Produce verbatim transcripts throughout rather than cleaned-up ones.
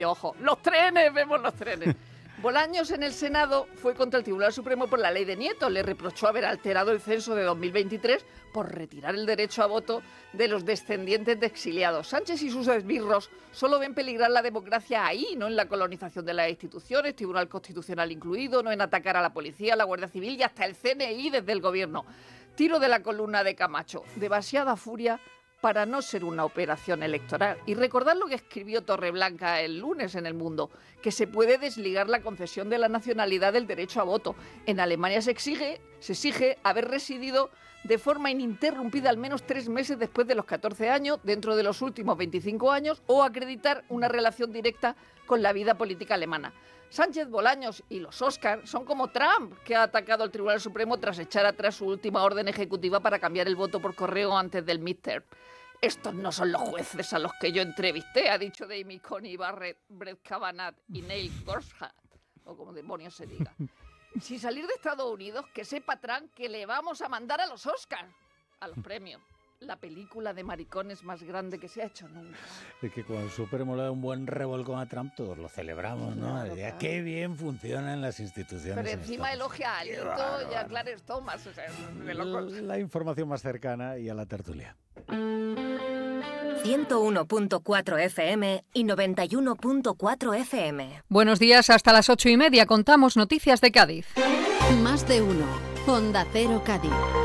Ojo, los trenes, vemos los trenes. Bolaños en el Senado fue contra el Tribunal Supremo por la ley de Nieto. Le reprochó haber alterado el censo de dos mil veintitrés por retirar el derecho a voto de los descendientes de exiliados. Sánchez y sus esbirros solo ven peligrar la democracia ahí, no en la colonización de las instituciones, Tribunal Constitucional incluido, no en atacar a la policía, a la Guardia Civil y hasta el C N I desde el gobierno. Tiro de la columna de Camacho. Demasiada furia para no ser una operación electoral. Y recordad lo que escribió Torreblanca el lunes en El Mundo, que se puede desligar la concesión de la nacionalidad del derecho a voto. En Alemania se exige, se exige haber residido de forma ininterrumpida al menos tres meses después de los catorce años, dentro de los últimos veinticinco años, o acreditar una relación directa con la vida política alemana. Sánchez, Bolaños y los Oscar son como Trump, que ha atacado al Tribunal Supremo tras echar atrás su última orden ejecutiva para cambiar el voto por correo antes del midterm. Estos no son los jueces a los que yo entrevisté, ha dicho Amy Coney Barrett, Brett Kavanaugh y Neil Gorsuch, o como demonios se diga. Sin salir de Estados Unidos, que sepa Trump que le vamos a mandar a los Oscar, a los premios. La película de maricones más grande que se ha hecho nunca. Es que cuando el Supremo le da un buen revolcón a Trump, todos lo celebramos, ¿no? Claro, claro. Qué bien funcionan las instituciones. Pero encima elogia a Alito y a Clarence Thomas. O sea, de locos. La información más cercana y a la tertulia. ciento uno punto cuatro F M y noventa y uno punto cuatro F M. Buenos días, hasta las ocho y media contamos noticias de Cádiz. Más de uno. Onda Cero Cádiz.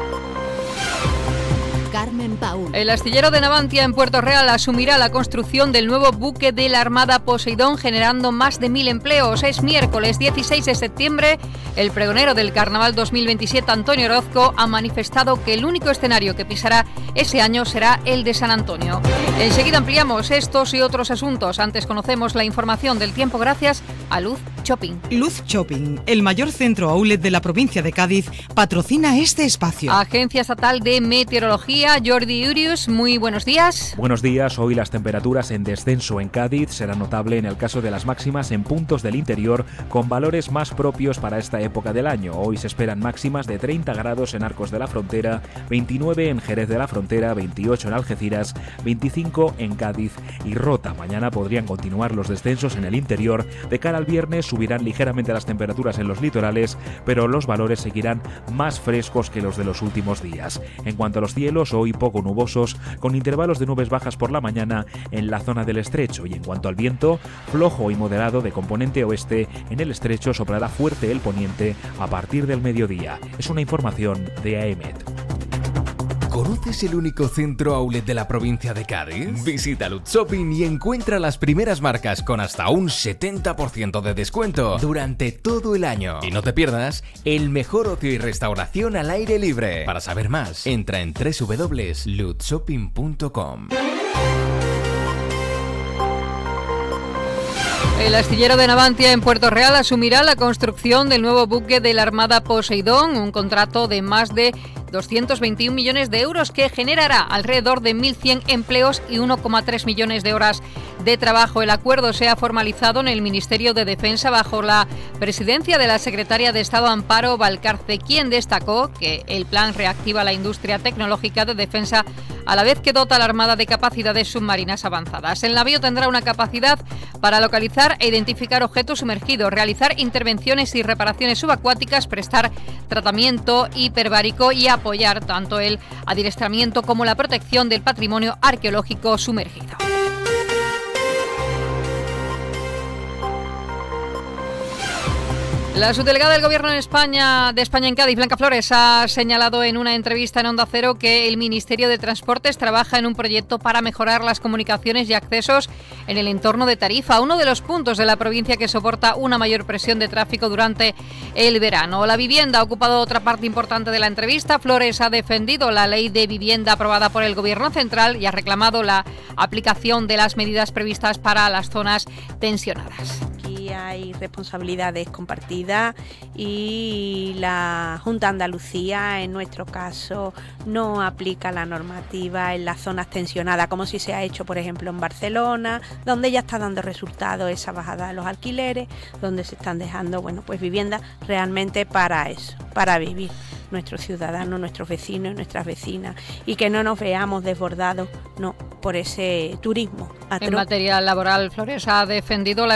Carmen Paúl. El astillero de Navantia en Puerto Real asumirá la construcción del nuevo buque de la Armada Poseidón, generando más de mil empleos. Es miércoles dieciséis de septiembre. El pregonero del Carnaval dos mil veintisiete, Antonio Orozco, ha manifestado que el único escenario que pisará ese año será el de San Antonio. Enseguida ampliamos estos y otros asuntos. Antes conocemos la información del tiempo gracias a Luz Shopping. Luz Shopping, el mayor centro outlet de la provincia de Cádiz, patrocina este espacio. Agencia Estatal de Meteorología, Jordi Urius, muy buenos días. Buenos días, hoy las temperaturas en descenso en Cádiz. Será notable en el caso de las máximas en puntos del interior con valores más propios para esta época del año. Hoy se esperan máximas de treinta grados en Arcos de la Frontera, veintinueve en Jerez de la Frontera, veintiocho en Algeciras, veinticinco en Cádiz y Rota. Mañana podrían continuar los descensos en el interior. De cara al viernes subirán ligeramente las temperaturas en los litorales, pero los valores seguirán más frescos que los de los últimos días. En cuanto a los cielos, hoy poco nubosos, con intervalos de nubes bajas por la mañana en la zona del estrecho, y en cuanto al viento, flojo y moderado de componente oeste. En el estrecho soplará fuerte el poniente a partir del mediodía. Es una información de A E M E T. ¿Conoces el único centro outlet de la provincia de Cádiz? Visita Luz Shopping y encuentra las primeras marcas con hasta un setenta por ciento de descuento durante todo el año. Y no te pierdas el mejor ocio y restauración al aire libre. Para saber más, entra en doble u doble u doble u punto luz shopping punto com. El astillero de Navantia en Puerto Real asumirá la construcción del nuevo buque de la Armada Poseidón, un contrato de más de doscientos veintiún millones de euros que generará alrededor de mil cien empleos y uno coma tres millones de horas de trabajo. El acuerdo se ha formalizado en el Ministerio de Defensa bajo la presidencia de la secretaria de Estado Amparo Valcarce, quien destacó que el plan reactiva la industria tecnológica de defensa a la vez que dota a la Armada de capacidades submarinas avanzadas. El navío tendrá una capacidad para localizar e identificar objetos sumergidos, realizar intervenciones y reparaciones subacuáticas, prestar tratamiento hiperbárico y apoyar tanto el adiestramiento como la protección del patrimonio arqueológico sumergido. La subdelegada del Gobierno en España, de España en Cádiz, Blanca Flores, ha señalado en una entrevista en Onda Cero que el Ministerio de Transportes trabaja en un proyecto para mejorar las comunicaciones y accesos en el entorno de Tarifa, uno de los puntos de la provincia que soporta una mayor presión de tráfico durante el verano. La vivienda ha ocupado otra parte importante de la entrevista. Flores ha defendido la ley de vivienda aprobada por el Gobierno central y ha reclamado la aplicación de las medidas previstas para las zonas tensionadas. Aquí aquí hay responsabilidades compartidas y la Junta de Andalucía, en nuestro caso, no aplica la normativa en las zonas tensionadas, como si se ha hecho, por ejemplo, en Barcelona, donde ya está dando resultados esa bajada de los alquileres, donde se están dejando, bueno, pues viviendas realmente para eso, para vivir nuestros ciudadanos, nuestros vecinos, nuestras vecinas, y que no nos veamos desbordados, no, por ese turismo atroz. En materia laboral, Flores ha defendido la